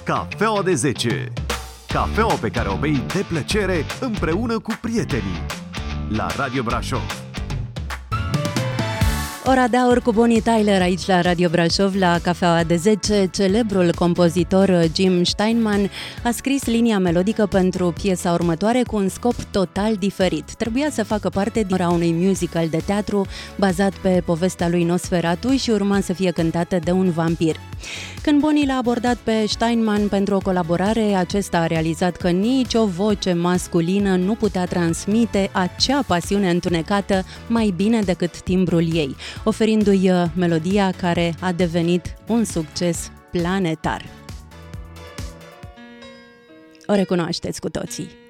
Cafeaua de 10. Cafeaua pe care o bei de plăcere împreună cu prietenii. La Radio Brașov. Ora de aur cu Bonnie Tyler aici la Radio Brașov, la Cafeaua de 10. Celebrul compozitor Jim Steinman a scris linia melodică pentru piesa următoare cu un scop total diferit. Trebuia să facă parte din unui musical de teatru bazat pe povestea lui Nosferatu și urma să fie cântată de un vampir. Când Bonnie l-a abordat pe Steinman pentru o colaborare, acesta a realizat că nicio voce masculină nu putea transmite acea pasiune întunecată mai bine decât timbrul ei, oferindu-i melodia care a devenit un succes planetar. O recunoașteți cu toții.